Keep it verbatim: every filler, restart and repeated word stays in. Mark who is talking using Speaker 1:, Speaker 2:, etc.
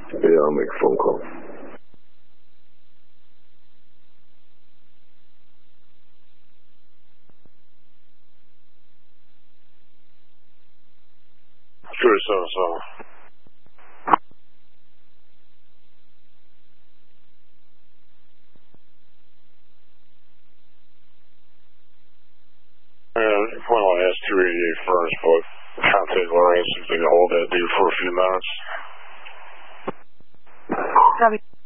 Speaker 1: Yeah, I'll make a phone call.
Speaker 2: Sure, so, so. Yeah, well, I asked two eighty-eight first, but contact Lawrence if they can hold that dude for a few minutes.
Speaker 3: Copy.